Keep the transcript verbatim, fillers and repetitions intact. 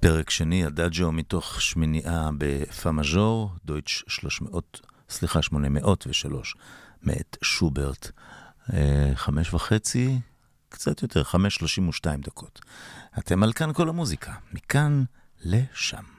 פרק שני, הדאג'ו מתוך שמניעה בפא מז'ור, דויטש שלוש מאות, סליחה, שמונה מאות ושלוש, מאת שוברט. חמש וחצי, קצת יותר, חמש שלושים ושתיים דקות. אתם על כאן כל המוזיקה, מכאן לשם.